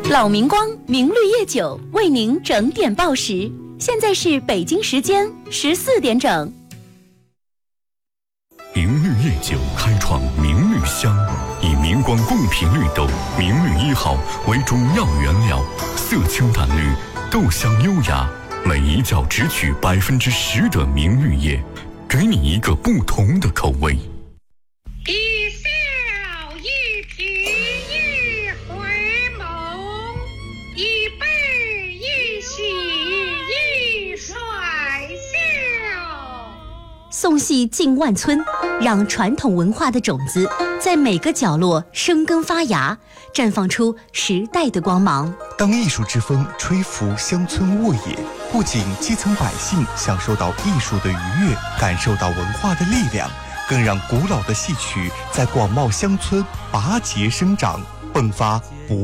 老明光明绿叶酒为您整点报时，现在是北京时间14点整。 明绿叶酒开创明绿香，以明光贡品绿豆明绿1号为主要原料，色清淡绿，豆香优雅，每一窖只取10%的明绿叶，给你一个不同的口味。 一笑一颦一回眸，一悲一喜一甩笑。 宋戏进万村，让传统文化的种子在每个角落生根发芽，绽放出时代的光芒。 当艺术之风吹拂乡村沃野，不仅基层百姓享受到艺术的愉悦，感受到文化的力量，更让古老的戏曲在广袤乡村拔节生长，迸发